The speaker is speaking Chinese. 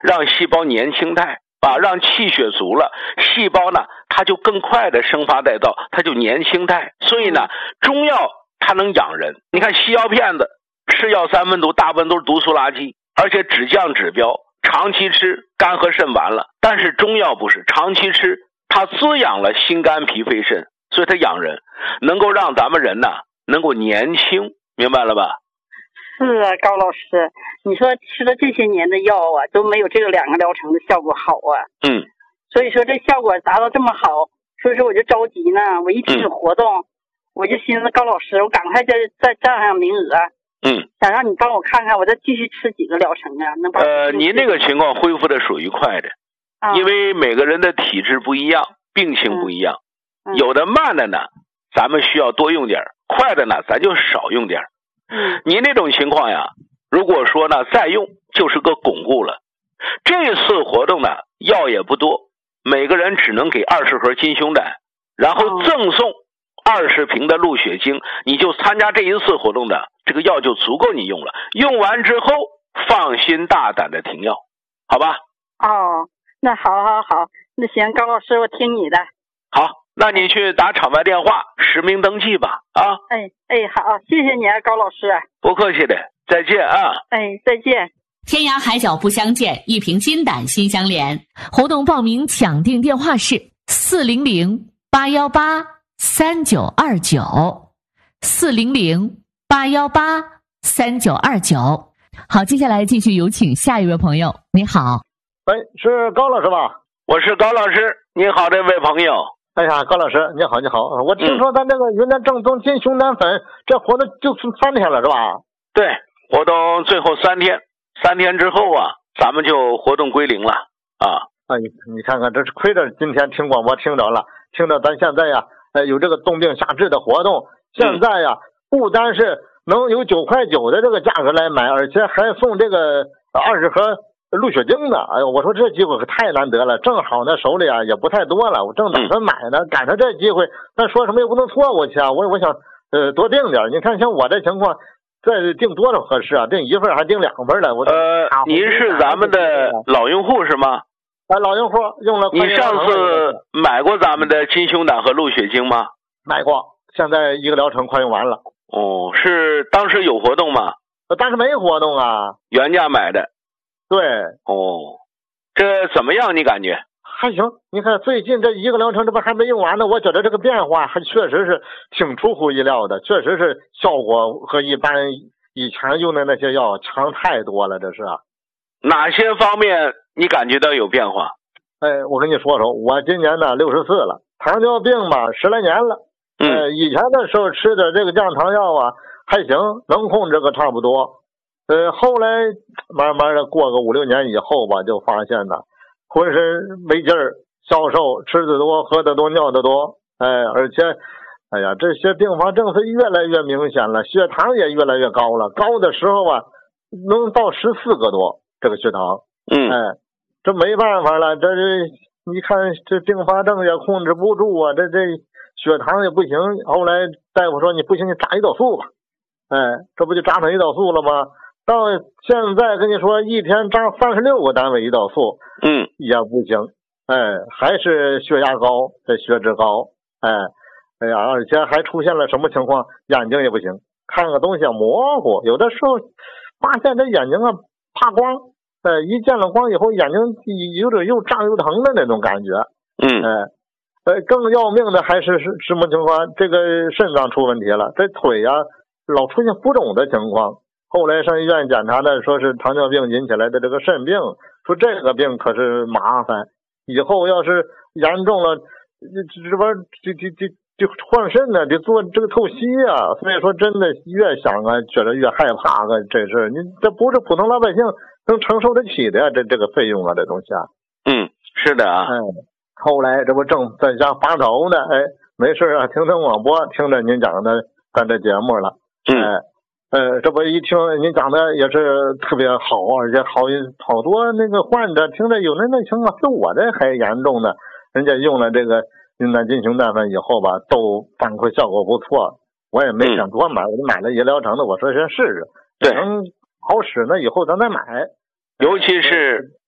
让细胞年轻态让气血足了，细胞呢它就更快的生发再造，它就年轻态。所以呢，中药它能养人。你看西药片子是药三分毒，大部分都是毒素垃圾，而且只降指标，长期吃肝和肾完了。但是中药不是，长期吃它滋养了心肝脾肺肾，所以它养人，能够让咱们人呢能够年轻，明白了吧？ 是啊，高老师，你说吃了这些年的药啊，都没有这个2个疗程的效果好啊。所以说这效果达到这么好，所以说我就着急呢。我一听有活动，我就寻思高老师，我赶快再占上名额。想让你帮我看看，我再继续吃几个疗程啊？能帮您这个情况恢复的属于快的，因为每个人的体质不一样，病情不一样，有的慢的呢，咱们需要多用点，快的呢，咱就少用点。您那种情况呀，如果说呢再用，就是个巩固了。这次活动呢，药也不多，每个人只能给20盒金胸胆，然后赠送20瓶的鹿血精，你就参加这一次活动的，这个药就足够你用了。用完之后，放心大胆的停药，好吧？ 那好，那行，高老师，我听你的。 好，那你去打场外电话实名登记吧。 好，谢谢你啊，高老师。 不客气的，再见啊。 再见。 天涯海角不相见，一瓶金胆心相连。活动报名抢订电话是400-818-3929，400-818-3929。好，接下来继续有请下一位朋友。你好。 是高老师吧？ 我是高老师。你好，这位朋友。 哎呀，高老师，你好。我听说咱这个云南正宗金胸胆粉，这活动就3天了，是吧？ 对，活动最后3天，3天之后啊，咱们就活动归零了啊。 你看看，这是亏着今天听广播听着了，听着咱现在呀，有这个冻病下治的活动，现在呀，不单是能有9.9块的这个价格来买，而且还送这个20盒鹿血精呢。哎呦，我说这机会可太难得了，正好呢手里啊也不太多了，我正打算买呢，赶上这机会，但说什么也不能错过去啊。我想多订点。你看像我这情况，再订多少合适啊？订1份还订2份了。 您是咱们的老用户是吗？ 老用户用了。 你上次买过咱们的金胸胆和鹿血精吗？ 买过，现在1个疗程快用完了。 是当时有活动吗？ 当时没活动啊， 原价买的。 对。 这怎么样？你感觉？ 还行。你看最近这1个疗程，这不还没用完呢，我觉得这个变化还确实是挺出乎意料的，确实是效果和一般以前用的那些药强太多了。这是哪些方面你感觉到有变化？ 我跟你说，我今年呢64了，糖尿病吧10来年了。以前的时候吃的这个降糖药啊还行，能控制个差不多。后来慢慢的过个5、6年以后吧，就发现呢浑身没劲儿，消瘦，吃的多，喝的多，尿的多。而且这些并发症是越来越明显了，血糖也越来越高了，高的时候啊能到14个多这个血糖。这没办法了，这你看这并发症也控制不住啊，这血糖也不行。后来大夫说你不行，你扎胰岛素吧。这不就扎上胰岛素了吗？到现在跟你说一天扎36个单位胰岛素，也不行。还是血压高，这血脂高。而且还出现了什么情况？眼睛也不行，看个东西模糊，有的时候发现这眼睛啊怕光。一见了光以后，眼睛有点又胀又疼的那种感觉。更要命的还是什么情况？这个肾脏出问题了，这腿啊老出现浮肿的情况。后来上医院检查的，说是糖尿病引起来的这个肾病，说这个病可是麻烦，以后要是严重了，这玩意儿就换肾呢，得做这个透析啊。所以说真的越想啊，觉得越害怕啊，这事你这不是普通老百姓能承受得起的呀，这个费用啊，这东西啊。 是的啊。 后来这不正在家发愁呢，没事啊，听广播，听着您讲的咱这节目了。这不一听您讲的也是特别好，而且好多那个患者听着有那情况比我这还严重呢，人家用了这个云南金胸胆粉以后吧，都反馈效果不错。我也没想多买，我就买了1疗程的，我说先试试，能好使呢以后咱再买。 尤其是